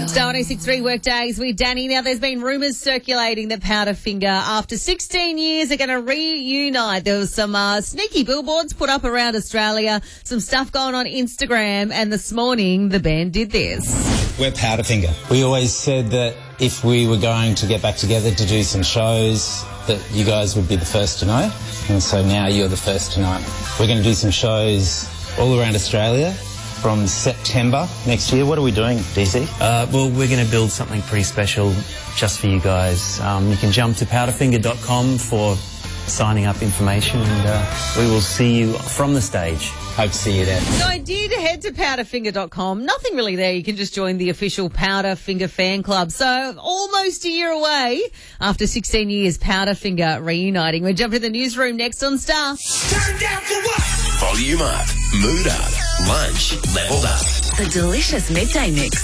Star 106.3 Workdays with Danny. Now, there's been rumours circulating that Powderfinger, after 16 years, are going to reunite. There was some sneaky billboards put up around Australia, some stuff going on Instagram, and this morning the band did this. We're Powderfinger. We always said that if we were going to get back together to do some shows, that you guys would be the first to know. And so now you're the first to know. We're going to do some shows all around Australia from September next year. What are we doing, DC? Well, we're going to build something pretty special just for you guys. You can jump to powderfinger.com for signing up information, and we will see you from the stage. Hope to see you there. So I did head to powderfinger.com. Nothing really there. You can just join the official Powderfinger fan club. So almost a year away after 16 years, Powderfinger reuniting. We'll jump to the newsroom next on Star. Turn down for what? Volume up, mood up, lunch leveled up. The delicious midday mix.